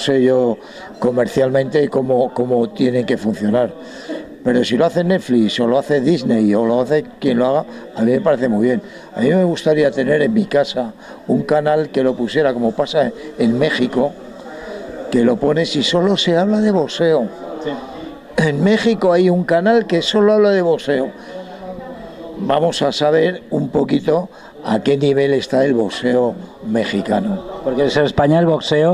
sé yo comercialmente cómo tienen que funcionar. Pero si lo hace Netflix o lo hace Disney o lo hace quien lo haga, a mí me parece muy bien. A mí me gustaría tener en mi casa un canal que lo pusiera, como pasa en México, que lo pones y solo se habla de boxeo. Sí. En México hay un canal que solo habla de boxeo. Vamos a saber un poquito a qué nivel está el boxeo mexicano. Porque en España el boxeo,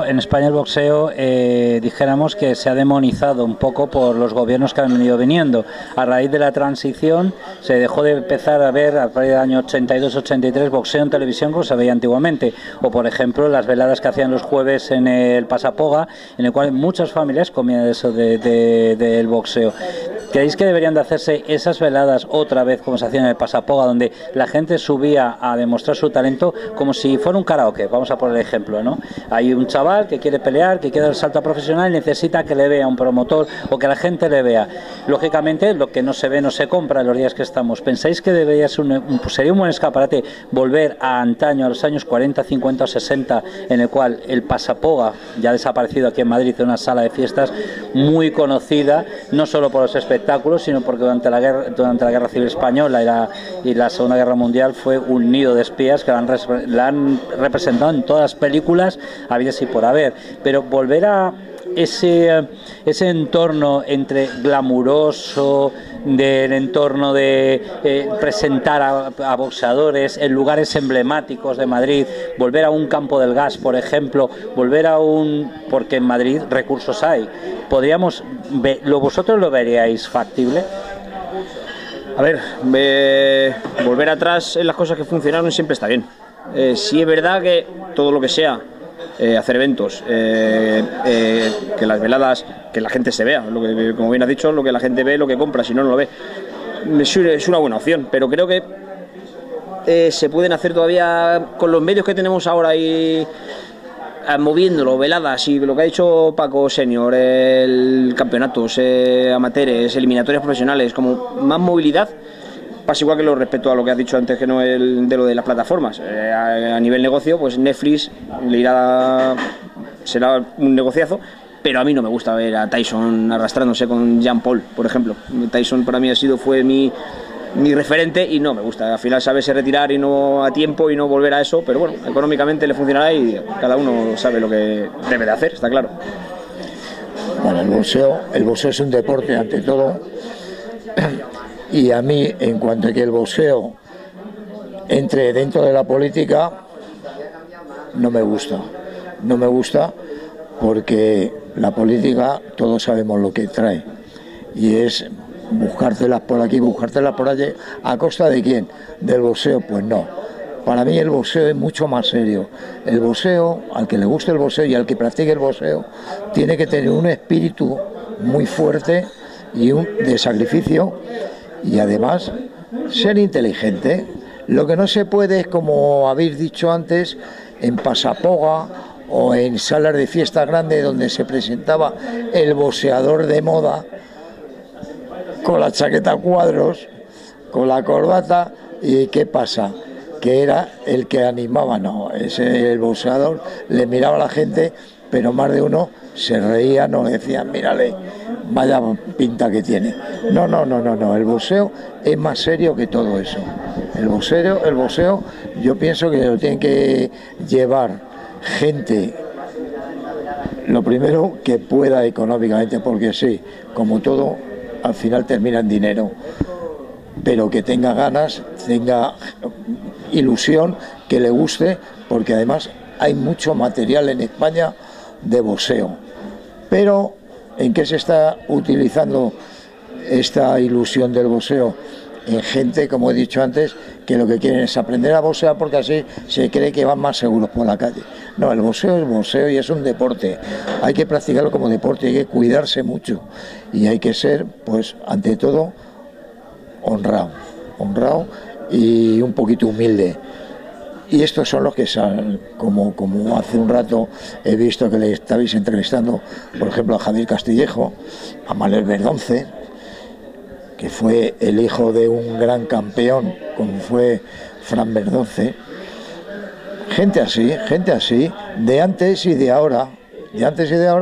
dijéramos que se ha demonizado un poco por los gobiernos que han venido viniendo. A raíz de la transición se dejó de empezar a ver a partir del año 82-83 boxeo en televisión como se veía antiguamente. O por ejemplo las veladas que hacían los jueves en el Pasapoga, en el cual muchas familias comían eso del boxeo. ¿Creéis que deberían de hacerse esas veladas otra vez como se hacían en el Pasapoga, donde la gente subía a demostrar su talento como si fuera un karaoke? Vamos a poner el ejemplo, ¿no? Hay un chaval que quiere pelear, que quiere dar el salto a profesional y necesita que le vea un promotor o que la gente le vea. Lógicamente, lo que no se ve no se compra en los días que estamos. ¿Pensáis que debería ser sería un buen escaparate volver a antaño, a los años 40, 50 o 60, en el cual el Pasapoga, ya desaparecido aquí en Madrid, de una sala de fiestas muy conocida, no solo por los espectáculos, sino porque durante la Guerra Civil Española y la Segunda Guerra Mundial fue un nido de espías que la han representado en todas las películas habidas y por haber? Pero volver a ese entorno entre glamuroso, del entorno de presentar a boxeadores en lugares emblemáticos de Madrid, volver a un Campo del Gas, por ejemplo, porque en Madrid recursos hay. ¿Vosotros lo veríais factible? A ver, volver atrás en las cosas que funcionaron siempre está bien. Sí es verdad que todo lo que sea hacer eventos, que las veladas, que la gente se vea, como bien has dicho, lo que la gente ve, lo que compra, si no lo ve, es una buena opción, pero creo que se pueden hacer todavía con los medios que tenemos ahora y moviéndolo, veladas y lo que ha dicho Paco Senior, el campeonatos, amateurs, eliminatorias profesionales, como más movilidad. Pasa igual que lo respecto a lo que has dicho antes, que no de lo de las plataformas. A nivel negocio, pues Netflix será un negociazo, pero a mí no me gusta ver a Tyson arrastrándose con Jean Paul, por ejemplo. Tyson para mí fue mi referente y no me gusta. Al final saberse retirar y no a tiempo y no volver a eso, pero bueno, económicamente le funcionará y cada uno sabe lo que debe de hacer, está claro. Bueno, el boxeo es un deporte ante todo. Y a mí, en cuanto a que el boxeo entre dentro de la política, no me gusta. No me gusta porque la política, todos sabemos lo que trae. Y es buscártelas por aquí, buscártelas por allí. ¿A costa de quién? ¿Del boxeo? Pues no. Para mí el boxeo es mucho más serio. El boxeo, al que le guste el boxeo y al que practique el boxeo, tiene que tener un espíritu muy fuerte y de sacrificio. Y además, ser inteligente. Lo que no se puede es, como habéis dicho antes, en Pasapoga o en salas de fiesta grande donde se presentaba el boxeador de moda con la chaqueta a cuadros, con la corbata, y ¿qué pasa? Que era el que animaba. No, el boxeador le miraba a la gente, pero más de uno se reía, no decían, mírale, vaya pinta que tiene. No, el boxeo es más serio que todo eso. El boxeo, yo pienso que lo tienen que llevar gente, lo primero, que pueda económicamente, porque sí, como todo, al final termina en dinero, pero que tenga ganas, tenga ilusión, que le guste, porque además hay mucho material en España de boxeo. Pero ¿en qué se está utilizando esta ilusión del boxeo? En gente, como he dicho antes, que lo que quieren es aprender a boxear porque así se cree que van más seguros por la calle. No, el boxeo es boxeo y es un deporte. Hay que practicarlo como deporte, hay que cuidarse mucho y hay que ser, pues, ante todo, honrado y un poquito humilde. Y estos son los que salen, como hace un rato he visto que le estabais entrevistando, por ejemplo, a Javier Castillejo, a Manuel Verdonce, que fue el hijo de un gran campeón, como fue Fran Verdonce. Gente así, de antes y de ahora.